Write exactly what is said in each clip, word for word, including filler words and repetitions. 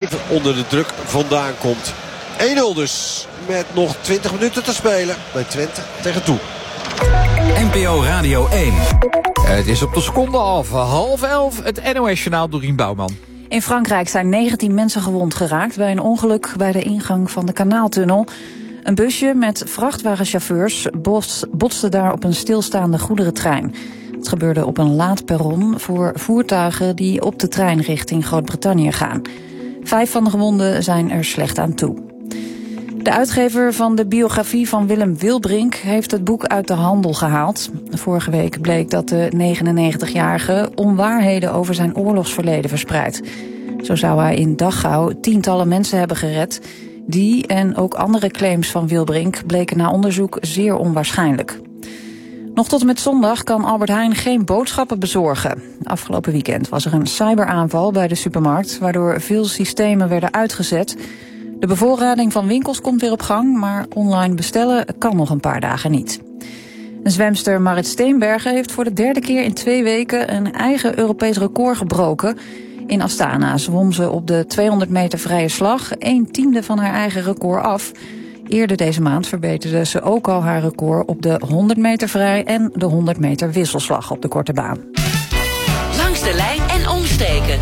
onder de druk vandaan komt. één nul dus. Met nog twintig minuten te spelen bij Twente tegen Toe. N P O Radio één. Het is op de seconde af. Half elf. Het N O S-journaal Dorien Bouwman. In Frankrijk zijn negentien mensen gewond geraakt bij een ongeluk bij de ingang van de Kanaaltunnel. Een busje met vrachtwagenchauffeurs botste daar op een stilstaande goederentrein. Het gebeurde op een laadperron voor voertuigen die op de trein richting Groot-Brittannië gaan. Vijf van de gewonden zijn er slecht aan toe. De uitgever van de biografie van Willem Wilbrink heeft het boek uit de handel gehaald. Vorige week bleek dat de negenennegentigjarige onwaarheden over zijn oorlogsverleden verspreidt. Zo zou hij in Dachau tientallen mensen hebben gered. Die en ook andere claims van Wilbrink bleken na onderzoek zeer onwaarschijnlijk. Nog tot en met zondag kan Albert Heijn geen boodschappen bezorgen. Afgelopen weekend was er een cyberaanval bij de supermarkt, waardoor veel systemen werden uitgezet. De bevoorrading van winkels komt weer op gang, maar online bestellen kan nog een paar dagen niet. Een zwemster Marit Steenbergen heeft voor de derde keer in twee weken een eigen Europees record gebroken. In Astana zwom ze op de tweehonderd meter vrije slag een tiende van haar eigen record af. Eerder deze maand verbeterde ze ook al haar record op de honderd meter vrij en de honderd meter wisselslag op de korte baan. Langs de lijn en omsteken.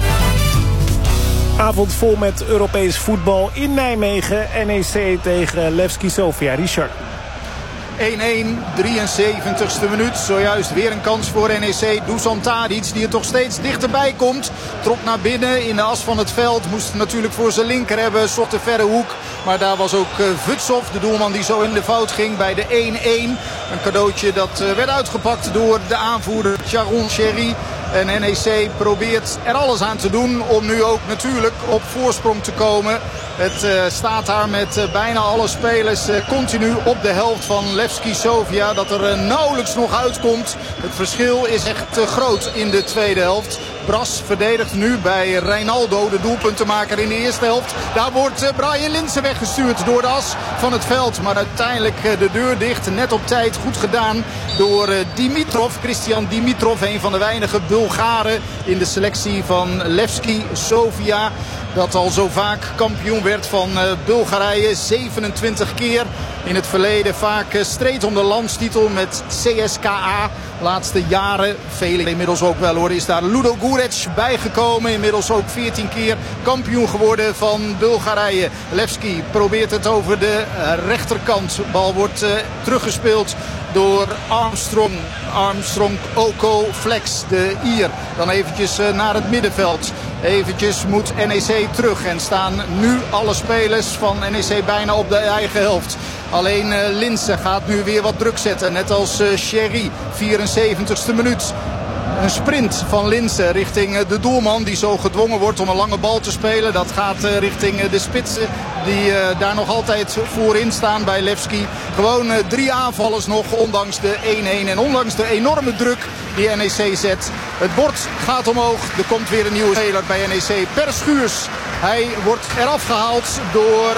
Avond vol met Europees voetbal in Nijmegen. N E C tegen Levski Sofia. Richard. één-één, drieënzeventigste minuut. Zojuist weer een kans voor N E C. Dusan Tadic, die er toch steeds dichterbij komt. Trok naar binnen in de as van het veld. Moest natuurlijk voor zijn linker hebben. Zocht de verre hoek. Maar daar was ook Vutsov, de doelman die zo in de fout ging bij de één-één. Een cadeautje dat werd uitgepakt door de aanvoerder Charon Sherry. En N E C probeert er alles aan te doen om nu ook natuurlijk op voorsprong te komen. Het uh, staat daar met uh, bijna alle spelers uh, continu op de helft van Levski Sofia. Dat er uh, nauwelijks nog uitkomt. Het verschil is echt uh, groot in de tweede helft. Bras verdedigt nu bij Reinaldo, de doelpuntenmaker in de eerste helft. Daar wordt uh, Brian Linssen weggestuurd door de as van het veld. Maar uiteindelijk uh, de deur dicht, net op tijd, goed gedaan door uh, Dimitrov. Christian Dimitrov, een van de weinige Bulgaren in de selectie van Levski Sofia. Dat al zo vaak kampioen werd van uh, Bulgarije. zevenentwintig keer in het verleden. Vaak uh, streed om de landstitel met C S K A. Laatste jaren, vele inmiddels ook wel hoor, is daar Ludo Gurec bijgekomen. Inmiddels ook veertien keer kampioen geworden van Bulgarije. Levski probeert het over de uh, rechterkant. Bal wordt uh, teruggespeeld door Armstrong. Armstrong, Oko, Flex, de Ier. Dan eventjes uh, naar het middenveld. Eventjes moet N E C terug en staan nu alle spelers van N E C bijna op de eigen helft. Alleen uh, Linssen gaat nu weer wat druk zetten. Net als uh, Sherry, vierenzeventigste minuut. Een sprint van Linssen richting uh, de doelman die zo gedwongen wordt om een lange bal te spelen. Dat gaat uh, richting uh, de spitsen die uh, daar nog altijd voorin staan bij Levski. Gewoon uh, drie aanvallers nog, ondanks de één-één en ondanks de enorme druk die N E C zet. Het bord gaat omhoog. Er komt weer een nieuwe speler bij N E C. Per Schuurs. Hij wordt eraf gehaald door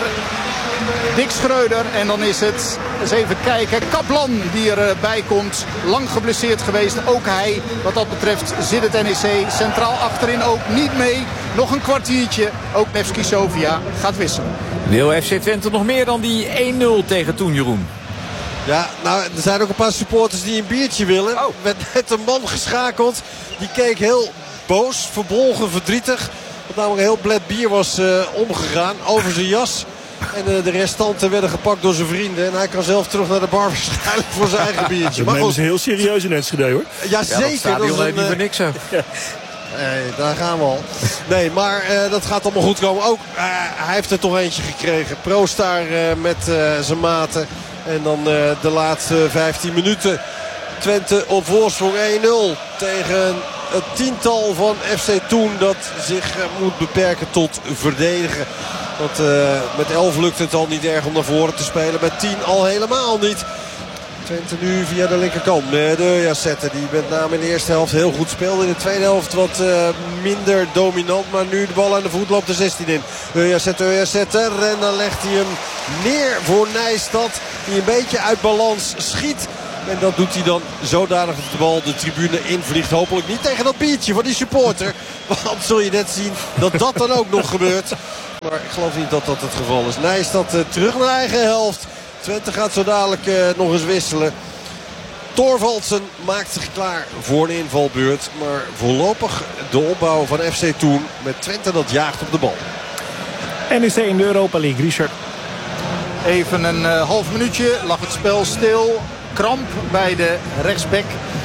Dick Schreuder. En dan is het, eens even kijken, Kaplan die erbij komt. Lang geblesseerd geweest. Ook hij, wat dat betreft, zit het N E C centraal achterin ook niet mee. Nog een kwartiertje. Ook Levski Sofia gaat wisselen. Wil F C Twente nog meer dan die één nul tegen Toen, Jeroen? Ja, nou, er zijn ook een paar supporters die een biertje willen. Er werd net een man geschakeld. Die keek heel boos, verbolgen, verdrietig. Want namelijk een heel blad bier was uh, omgegaan over zijn jas. En uh, de restanten werden gepakt door zijn vrienden. En hij kan zelf terug naar de bar waarschijnlijk voor zijn eigen biertje. Maar goed, heel serieus in Enschede hoor. Ja, zeker. Ja, dat stadion dat niet voor niks zo. Ja. Nee, daar gaan we al. Nee, maar uh, dat gaat allemaal goed komen. Ook, uh, hij heeft er toch eentje gekregen. Proost daar uh, met uh, zijn maten. En dan uh, de laatste vijftien minuten. Twente op voorsprong één nul tegen het tiental van F C Toen dat zich uh, moet beperken tot verdedigen. Want uh, met elf lukt het al niet erg om naar voren te spelen. Met tien al helemaal niet. Twente nu via de linkerkant met Eujasette, die met name in de eerste helft heel goed speelde. In de tweede helft wat uh, minder dominant. Maar nu de bal aan de voet loopt de zestien in. Eujasette, Eujasette. En dan legt hij hem neer voor Nijstad. Die een beetje uit balans schiet. En dat doet hij dan zodanig dat de bal de tribune invliegt. Hopelijk niet tegen dat biertje van die supporter. Want zul je net zien dat dat dan ook nog gebeurt. Maar ik geloof niet dat dat het geval is. Nijstad uh, terug naar eigen helft. Twente gaat zo dadelijk uh, nog eens wisselen. Thorvaldsen maakt zich klaar voor een invalbeurt. Maar voorlopig de opbouw van F C Thun met Twente dat jaagt op de bal. N E C in de Europa League, Richard. Even een uh, half minuutje lag het spel stil. Kramp bij de rechtsback.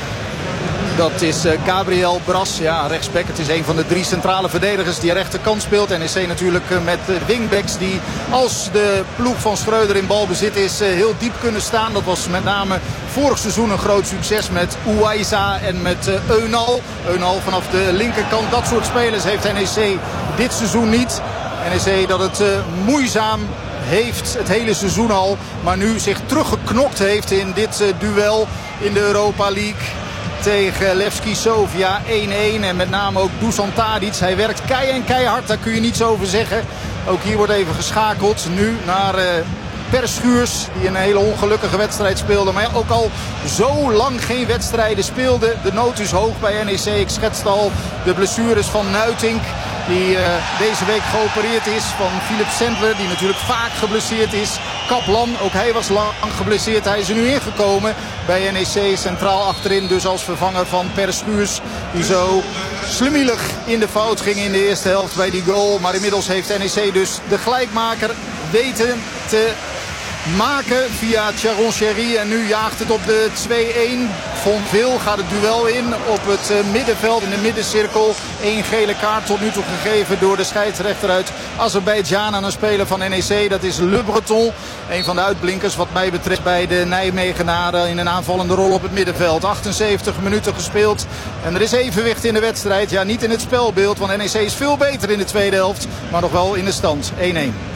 Dat is uh, Gabriel Bras, ja, rechtsback. Het is een van de drie centrale verdedigers die rechterkant speelt. N E C natuurlijk uh, met uh, wingbacks die als de ploeg van Schreuder in balbezit is uh, heel diep kunnen staan. Dat was met name vorig seizoen een groot succes met Ouaiza en met uh, Eunal. Eunal vanaf de linkerkant. Dat soort spelers heeft N E C dit seizoen niet. N E C dat het uh, moeizaam heeft het hele seizoen al. Maar nu zich teruggeknokt heeft in dit uh, duel in de Europa League. Tegen Levski Sofia één-één. En met name ook Dusan Tadic. Hij werkt kei en keihard. Daar kun je niets over zeggen. Ook hier wordt even geschakeld. Nu naar uh, Per Schuurs. Die een hele ongelukkige wedstrijd speelde. Maar ja, ook al zo lang geen wedstrijden speelde. De nood is hoog bij N E C. Ik schetste al de blessures van Nuitink. Die uh, deze week geopereerd is. Van Philip Sendler. Die natuurlijk vaak geblesseerd is. Kaplan, ook hij was lang geblesseerd. Hij is er nu ingekomen bij N E C. Centraal achterin dus als vervanger van Per Schuurs. Die zo slimielig in de fout ging in de eerste helft bij die goal. Maar inmiddels heeft N E C dus de gelijkmaker weten te maken via Charon Sherry. En nu jaagt het op de twee-één. Von Veel gaat het duel in op het uh, middenveld in de middencirkel. Eén gele kaart tot nu toe gegeven door de scheidsrechter uit Azerbeidzjan aan een speler van N E C. Dat is Le Breton. Een van de uitblinkers wat mij betreft bij de Nijmegenaren in een aanvallende rol op het middenveld. achtenzeventig minuten gespeeld. En er is evenwicht in de wedstrijd. Ja, niet in het spelbeeld, want N E C is veel beter in de tweede helft. Maar nog wel in de stand. één-één.